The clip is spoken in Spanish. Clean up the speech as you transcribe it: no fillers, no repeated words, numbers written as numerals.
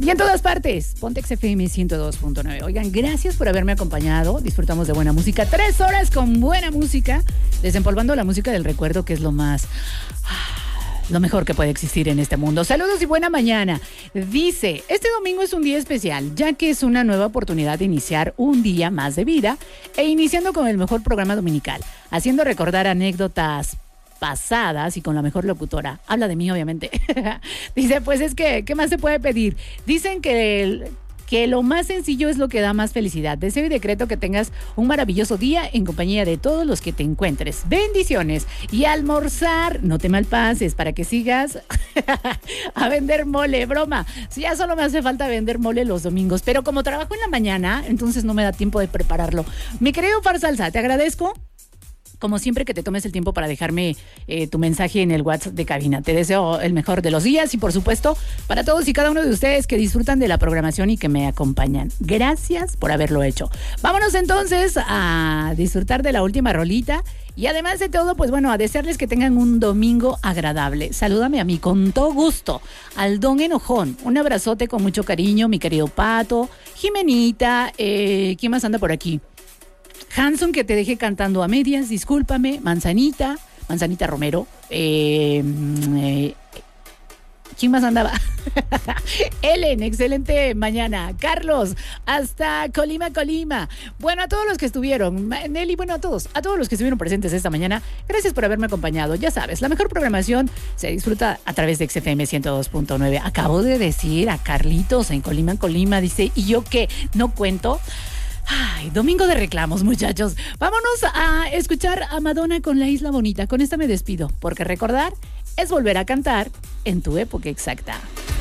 Y en todas partes, Pontex FM 102.9. Oigan, gracias por haberme acompañado. Disfrutamos de buena música. 3 horas con buena música. Desempolvando la música del recuerdo, que es lo mejor que puede existir en este mundo. Saludos y buena mañana. Dice, este domingo es un día especial, ya que es una nueva oportunidad de iniciar un día más de vida e iniciando con el mejor programa dominical, haciendo recordar anécdotas pasadas y con la mejor locutora. Habla de mí, obviamente. Dice, pues es que, ¿qué más se puede pedir? Dicen que lo más sencillo es lo que da más felicidad. Deseo y decreto que tengas un maravilloso día en compañía de todos los que te encuentres. Bendiciones. Y almorzar, no te malpases para que sigas a vender mole. Broma. Si ya solo me hace falta vender mole los domingos, pero como trabajo en la mañana, entonces no me da tiempo de prepararlo. Mi querido Far Salsa, te agradezco como siempre que te tomes el tiempo para dejarme tu mensaje en el WhatsApp de cabina. Te deseo el mejor de los días y, por supuesto, para todos y cada uno de ustedes que disfrutan de la programación y que me acompañan. Gracias por haberlo hecho. Vámonos entonces a disfrutar de la última rolita y además de todo, pues bueno, a desearles que tengan un domingo agradable. Salúdame a mí con todo gusto, al Don Enojón. Un abrazote con mucho cariño, mi querido Pato, Jimenita, ¿quién más anda por aquí? Hanson, que te dejé cantando a medias, discúlpame. Manzanita Romero. ¿Quién más andaba? Ellen, excelente mañana. Carlos, hasta Colima. Bueno, a todos los que estuvieron, Nelly, bueno, a todos los que estuvieron presentes esta mañana, gracias por haberme acompañado. Ya sabes, la mejor programación se disfruta a través de XFM 102.9. Acabo de decir a Carlitos en Colima, dice, ¿y yo qué? ¿No cuento? Ay, domingo de reclamos, muchachos. Vámonos a escuchar a Madonna con La Isla Bonita. Con esta me despido, porque recordar es volver a cantar en tu época exacta.